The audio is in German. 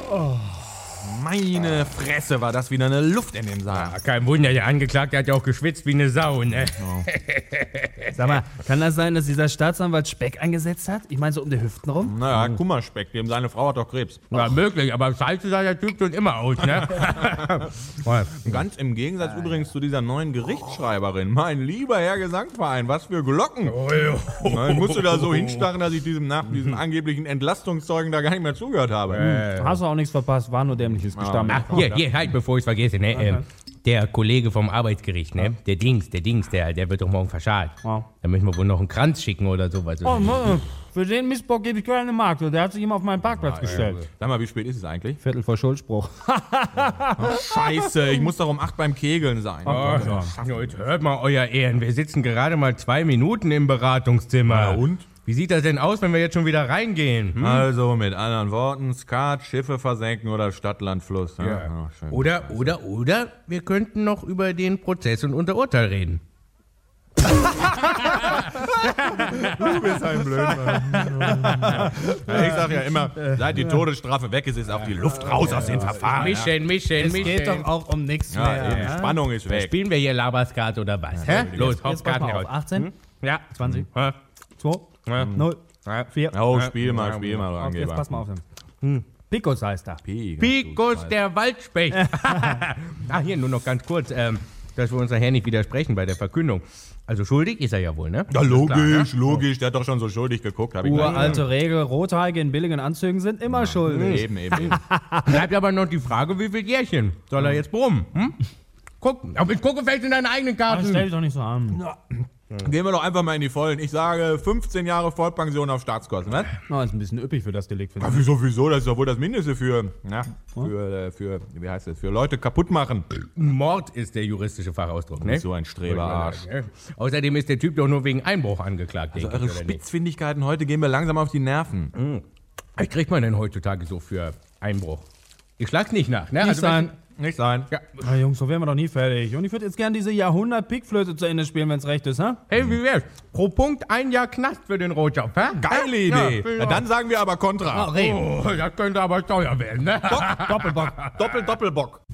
Meine Fresse, war das wieder eine Luft in dem Saal. Ja, kein Wunder, der Angeklagte hat ja auch geschwitzt wie eine Sau, ne? Sag mal, kann das sein, dass dieser Staatsanwalt Speck eingesetzt hat? Ich meine, so um die Hüften rum? Naja, Kummerspeck, dem seine Frau hat doch Krebs. Ja, möglich, aber scheiße sah der Typ schon immer aus, ne? Ganz im Gegensatz übrigens zu dieser neuen Gerichtsschreiberin. Mein lieber Herr Gesangverein, was für Glocken. Ich musste da so hinstarren, dass ich diesem angeblichen Entlastungszeugen da gar nicht mehr zugehört habe. Hast du auch nichts verpasst, war nur dämliches Gestammel. Ach, hier, halt, bevor ich es vergesse, ne? Der Kollege vom Arbeitsgericht, ne? Der Dings, der wird doch morgen verscharrt. Ja. Da müssen wir wohl noch einen Kranz schicken oder sowas. Oh, für den Missbrauch gebe ich keine Mark. Der hat sich immer auf meinen Parkplatz gestellt. Sag mal, wie spät ist es eigentlich? Viertel vor Schuldspruch. Scheiße, ich muss doch um 8 beim Kegeln sein. Jetzt hört mal, euer Ehren, wir sitzen gerade mal 2 Minuten im Beratungszimmer. Ja, und? Wie sieht das denn aus, wenn wir jetzt schon wieder reingehen? Also mit anderen Worten, Skat, Schiffe versenken oder Stadt, Land, Fluss. Ja. Ja. Ja, schön. Oder wir könnten noch über den Prozess und unser Urteil reden. Du bist ein Blödmann. Ich sag ja immer, seit die Todesstrafe weg ist, ist auch die Luft raus aus den Verfahren. Mischen. Es geht doch auch um nichts Ja, mehr. die Spannung ist weg. Spielen wir hier Laberskat oder was? Hä? Los, Jetzt pass Hauptkarten mal auf. heraus. 18, Ja. 20, Ja. 2, Ja. 0, 4. Oh, spiel mal, du Jetzt Angeber. pass mal auf. Picos heißt er. Picos, der Waldspecht. Hier nur noch ganz kurz, dass wir uns nachher nicht widersprechen bei der Verkündung. Also schuldig ist er ja wohl, ne? Ja, logisch, Klar, logisch. Der hat doch schon so schuldig geguckt. Hab ich gleich Uralte Regel, Rothaarige in billigen Anzügen sind immer schuldig. Eben. Bleibt aber noch die Frage, wie viel Jährchen soll er jetzt brummen? Guck, aber ich gucke vielleicht in deine eigenen Karten. Stell dich doch nicht so an. Gehen wir doch einfach mal in die Vollen. Ich sage 15 Jahre Vollpension auf Staatskosten, ne? Na, ist ein bisschen üppig für das Delikt. Ja, wieso? Das ist doch wohl das Mindeste für wie heißt das? Für Leute kaputt machen. Mord ist der juristische Fachausdruck, ne? So ein Streberarsch. Außerdem ist der Typ doch nur wegen Einbruch angeklagt. Also denke eure ich, oder nicht? Spitzfindigkeiten heute gehen mir langsam auf die Nerven. Was kriegt man denn heutzutage so für Einbruch? Ich schlag's nicht nach, ne? Nicht sein. Nicht sein. Ja. Na Jungs, so wären wir doch nie fertig. Und ich würde jetzt gerne diese Jahrhundert-Pickflöte zu Ende spielen, wenn es recht ist, hä? Hey, wie wär's? Pro Punkt 1 Jahr Knast für den Rotjob, hä? Geile Idee. Ja. Na, dann sagen wir aber Kontra. Reh. Oh, das könnte aber teuer werden, ne? Doppelbock. Doppelbock.